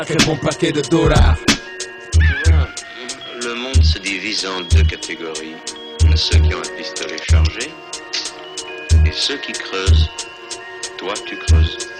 Très bon paquet de dollars. Tu vois, le monde se divise en deux catégories. Ceux qui ont un pistolet chargé et ceux qui creusent. Toi, tu creuses.